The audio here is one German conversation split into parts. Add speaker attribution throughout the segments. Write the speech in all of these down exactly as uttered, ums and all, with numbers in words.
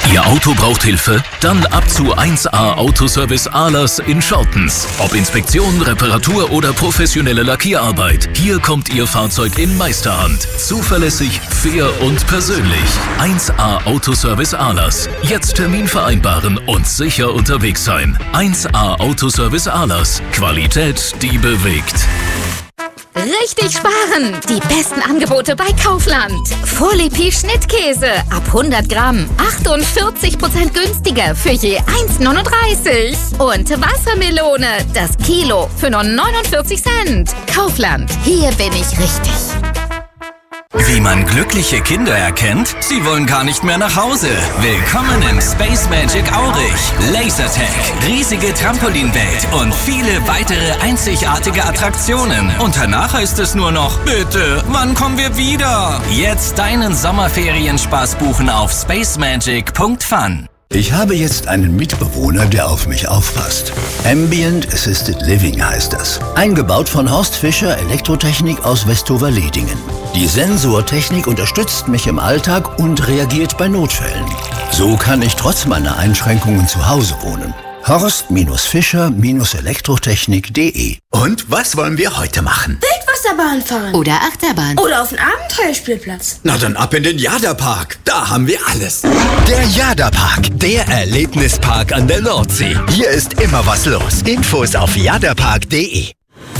Speaker 1: Ihr Auto braucht Hilfe? Dann ab zu eins A Autoservice Ahlers in Schortens. Ob Inspektion, Reparatur oder professionelle Lackierarbeit. Hier kommt Ihr Fahrzeug in Meisterhand. Zuverlässig, fair und persönlich. eins A Autoservice Ahlers. Jetzt Termin vereinbaren und sicher unterwegs sein. eins A Autoservice Ahlers. Qualität, die bewegt.
Speaker 2: Richtig sparen! Die besten Angebote bei Kaufland. Folie Schnittkäse ab hundert Gramm. achtundvierzig Prozent günstiger für je eins neununddreißig. Und Wassermelone, das Kilo für nur neunundvierzig Cent. Kaufland, hier bin ich richtig.
Speaker 3: Wie man glückliche Kinder erkennt? Sie wollen gar nicht mehr nach Hause. Willkommen im Space Magic Aurich. Lasertag, riesige Trampolinwelt und viele weitere einzigartige Attraktionen. Und danach heißt es nur noch, bitte, wann kommen wir wieder? Jetzt deinen Sommerferienspaß buchen auf spacemagic punkt fun.
Speaker 4: Ich habe jetzt einen Mitbewohner, der auf mich aufpasst. Ambient Assisted Living heißt das. Eingebaut von Horst Fischer Elektrotechnik aus Westover-Ledingen. Die Sensortechnik unterstützt mich im Alltag und reagiert bei Notfällen. So kann ich trotz meiner Einschränkungen zu Hause wohnen. Horst Fischer Elektrotechnik punkt de.
Speaker 5: Und was wollen wir heute machen?
Speaker 6: Wildwasserbahn fahren.
Speaker 7: Oder Achterbahn.
Speaker 6: Oder auf den Abenteuerspielplatz.
Speaker 5: Na dann ab in den Jada-Park. Da haben wir alles. Der Jada-Park, der Erlebnispark an der Nordsee. Hier ist immer was los. Infos auf jadapark punkt de.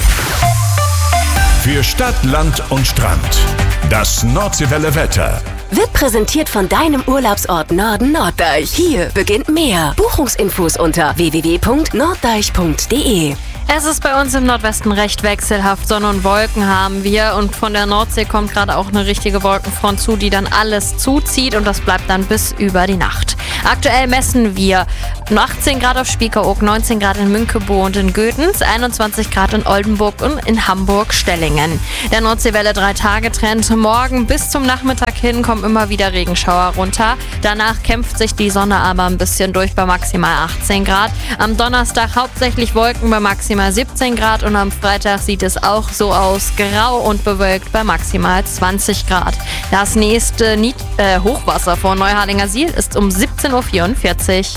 Speaker 8: Für Stadt, Land und Strand. Das Nordseewelle Wetter.
Speaker 7: Wird präsentiert von deinem Urlaubsort Norden Norddeich. Hier beginnt mehr. Buchungsinfos unter w w w punkt norddeich punkt de.
Speaker 9: Es ist bei uns im Nordwesten recht wechselhaft. Sonne und Wolken haben wir und von der Nordsee kommt gerade auch eine richtige Wolkenfront zu, die dann alles zuzieht und das bleibt dann bis über die Nacht. Aktuell messen wir achtzehn Grad auf Spiekeroog, neunzehn Grad in Münkebo und in Götens, einundzwanzig Grad in Oldenburg und in Hamburg-Stellingen. Der Nordseewelle drei Tage Trend. Morgen bis zum Nachmittag hin kommen immer wieder Regenschauer runter. Danach kämpft sich die Sonne aber ein bisschen durch bei maximal achtzehn Grad. Am Donnerstag hauptsächlich Wolken bei maximal siebzehn Grad und am Freitag sieht es auch so aus, grau und bewölkt bei maximal zwanzig Grad. Das nächste Nied- äh, Hochwasser vor Neuharlingersiel ist um siebzehn Uhr vierundvierzig.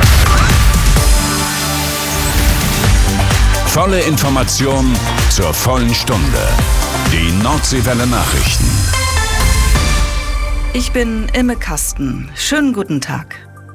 Speaker 8: Volle Information zur vollen Stunde. Die Nordseewelle Nachrichten.
Speaker 10: Ich bin Imme Kasten. Schönen guten Tag.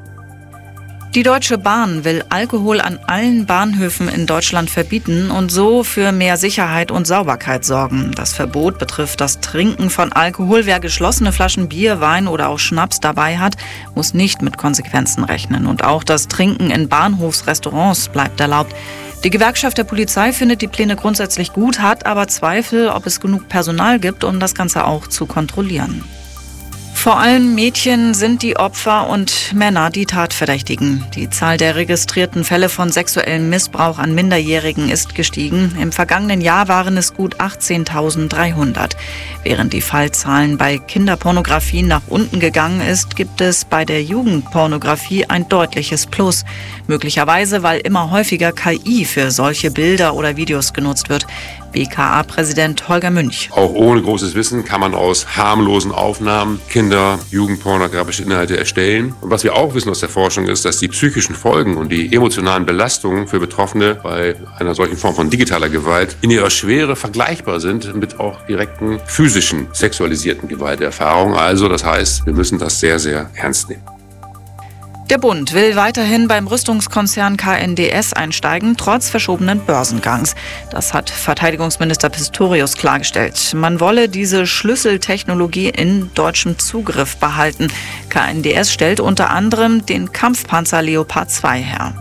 Speaker 10: Die Deutsche Bahn will Alkohol an allen Bahnhöfen in Deutschland verbieten und so für mehr Sicherheit und Sauberkeit sorgen. Das Verbot betrifft das Trinken von Alkohol. Wer geschlossene Flaschen Bier, Wein oder auch Schnaps dabei hat, muss nicht mit Konsequenzen rechnen. Und auch das Trinken in Bahnhofsrestaurants bleibt erlaubt. Die Gewerkschaft der Polizei findet die Pläne grundsätzlich gut, hat aber Zweifel, ob es genug Personal gibt, um das Ganze auch zu kontrollieren. Vor allem Mädchen sind die Opfer und Männer die Tatverdächtigen. Die Zahl der registrierten Fälle von sexuellem Missbrauch an Minderjährigen ist gestiegen. Im vergangenen Jahr waren es gut achtzehntausenddreihundert. Während die Fallzahlen bei Kinderpornografie nach unten gegangen ist, gibt es bei der Jugendpornografie ein deutliches Plus. Möglicherweise, weil immer häufiger K I für solche Bilder oder Videos genutzt wird. B K A-Präsident Holger Münch.
Speaker 11: Auch ohne großes Wissen kann man aus harmlosen Aufnahmen Kinder-, Jugendpornografische Inhalte erstellen. Und was wir auch wissen aus der Forschung ist, dass die psychischen Folgen und die emotionalen Belastungen für Betroffene bei einer solchen Form von digitaler Gewalt in ihrer Schwere vergleichbar sind mit auch direkten physischen, sexualisierten Gewalterfahrungen. Also das heißt, wir müssen das sehr, sehr ernst nehmen.
Speaker 10: Der Bund will weiterhin beim Rüstungskonzern K N D S einsteigen, trotz verschobenen Börsengangs. Das hat Verteidigungsminister Pistorius klargestellt. Man wolle diese Schlüsseltechnologie in deutschem Zugriff behalten. K N D S stellt unter anderem den Kampfpanzer Leopard zwei her.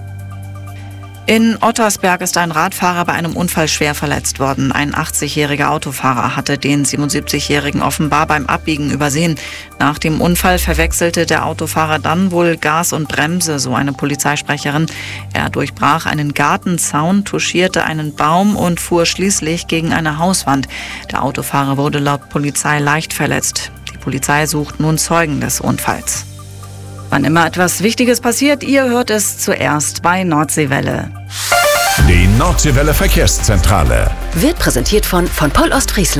Speaker 10: In Ottersberg ist ein Radfahrer bei einem Unfall schwer verletzt worden. Ein achtzigjähriger Autofahrer hatte den siebenundsiebzigjährigen offenbar beim Abbiegen übersehen. Nach dem Unfall verwechselte der Autofahrer dann wohl Gas und Bremse, so eine Polizeisprecherin. Er durchbrach einen Gartenzaun, touchierte einen Baum und fuhr schließlich gegen eine Hauswand. Der Autofahrer wurde laut Polizei leicht verletzt. Die Polizei sucht nun Zeugen des Unfalls. Wann immer etwas Wichtiges passiert, ihr hört es zuerst bei Nordseewelle.
Speaker 8: Die Nordseewelle Verkehrszentrale
Speaker 7: wird präsentiert von von Poll Ostfriesland.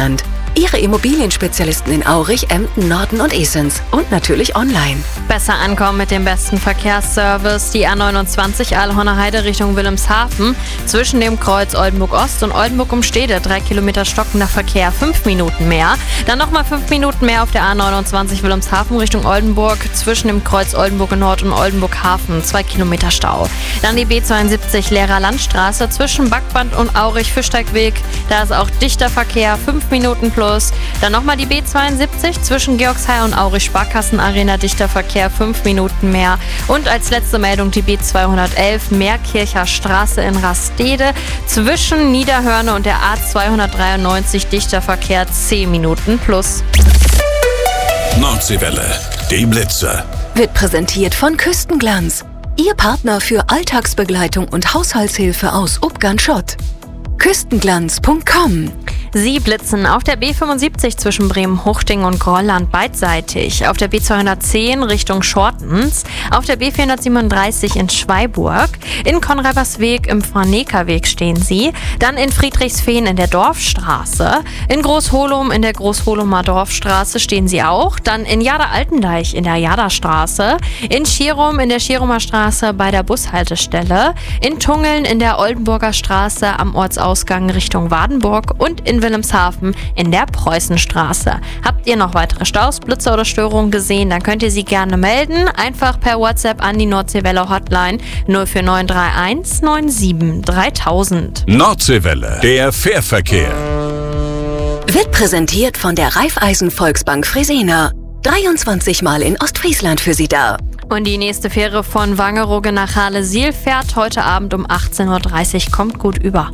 Speaker 7: Ihre Immobilienspezialisten in Aurich, Emden, Norden und Esens. Und natürlich online.
Speaker 9: Besser ankommen mit dem besten Verkehrsservice. Die A neunundzwanzig Aalhorner Heide Richtung Wilhelmshaven. Zwischen dem Kreuz Oldenburg Ost und Oldenburg Umstede. Drei Kilometer stockender Verkehr, fünf Minuten mehr. Dann nochmal fünf Minuten mehr auf der A neunundzwanzig Wilhelmshaven Richtung Oldenburg. Zwischen dem Kreuz Oldenburg Nord und Oldenburg Hafen. Zwei Kilometer Stau. Dann die B zweiundsiebzig Lehrer Landstraße. Zwischen Backband und Aurich Fischsteigweg. Da ist auch dichter Verkehr, fünf Minuten plus. Dann nochmal die B zweiundsiebzig zwischen Georgshai und Aurich Sparkassenarena, dichter Verkehr, fünf Minuten mehr. Und als letzte Meldung die B zweihundertelf Meerkircher Straße in Rastede zwischen Niederhörne und der A zweihundertdreiundneunzig, dichter Verkehr, zehn Minuten plus.
Speaker 8: Nordseewelle, die Blitze.
Speaker 7: Wird präsentiert von Küstenglanz. Ihr Partner für Alltagsbegleitung und Haushaltshilfe aus Ubgern-Schott. Küstenglanz punkt com.
Speaker 9: Sie blitzen auf der B fünfundsiebzig zwischen Bremen-Huchting und Grolland beidseitig, auf der B zweihundertzehn Richtung Schortens, auf der B vierhundertsiebenunddreißig in Schweiburg, in Konrabersweg im Franekerweg stehen Sie, dann in Friedrichsfehn in der Dorfstraße, in Großholum in der Großholumer Dorfstraße stehen Sie auch, dann in Jada-Altendeich in der Jada-Straße, in Schierum in der Schierumer Straße bei der Bushaltestelle, in Tungeln in der Oldenburger Straße am Ortsausgang Richtung Wadenburg und in Wilhelmshaven in der Preußenstraße. Habt ihr noch weitere Staus, Blitze oder Störungen gesehen, dann könnt ihr sie gerne melden. Einfach per WhatsApp an die Nordseewelle Hotline null vier neun drei eins neun sieben dreitausend.
Speaker 8: Nordseewelle, der Fährverkehr.
Speaker 7: Wird präsentiert von der Raiffeisen Volksbank Fresenier. dreiundzwanzig Mal in Ostfriesland für Sie da.
Speaker 9: Und die nächste Fähre von Wangerooge nach Halle-Siel fährt heute Abend um achtzehn Uhr dreißig. Kommt gut über.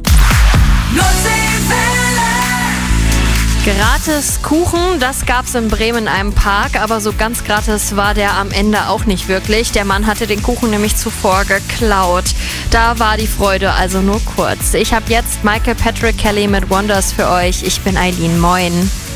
Speaker 9: Gratis Kuchen, das gab's in Bremen in einem Park, aber so ganz gratis war der am Ende auch nicht wirklich. Der Mann hatte den Kuchen nämlich zuvor geklaut. Da war die Freude also nur kurz. Ich habe jetzt Michael Patrick Kelly mit Wonders für euch. Ich bin Eileen. Moin.